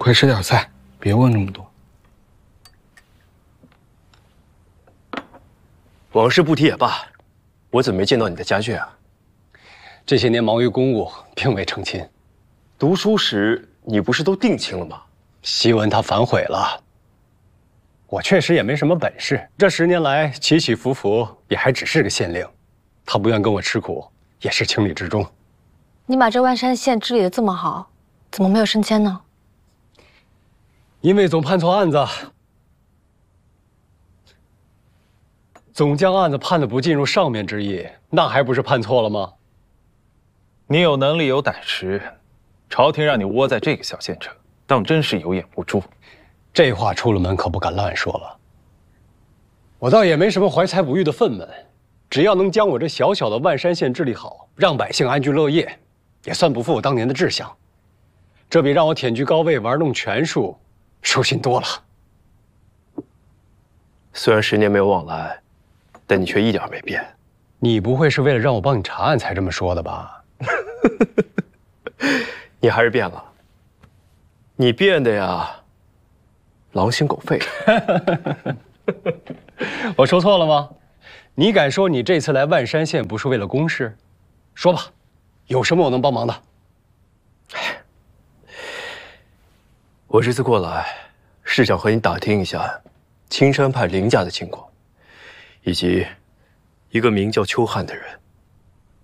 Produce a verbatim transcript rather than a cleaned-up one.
快吃点菜，别问这么多。 往事不提也罢，我怎么没见到你的家眷啊？ 这些年忙于公务，并未成亲。 读书时你不是都定亲了吗？ 檄文他反悔了。我确实也没什么本事，这十年来起起伏伏，也还只是个县令。他不愿跟我吃苦，也是情理之中。 你把这万山县治理得这么好，怎么没有升迁呢？ 因为总判错案子，总将案子判的不尽如上面之意，那还不是判错了吗？ 你有能力有胆识，朝廷让你窝在这个小县城，当真是有眼无珠。 这话出了门可不敢乱说了。我倒也没什么怀才不遇的愤懑，只要能将我这小小的万山县治理好，让百姓安居乐业，也算不负我当年的志向。这比让我忝居高位玩弄权术舒心多了。 虽然十年没有往来，但你却一点没变。 你不会是为了让我帮你查案才这么说的吧？ 你还是变了，你变的呀，狼心狗肺。 我说错了吗？你敢说你这次来万山县不是为了公事？说吧，有什么我能帮忙的？ 我这次过来是想和你打听一下青山派林家的情况，以及一个名叫邱汉的人。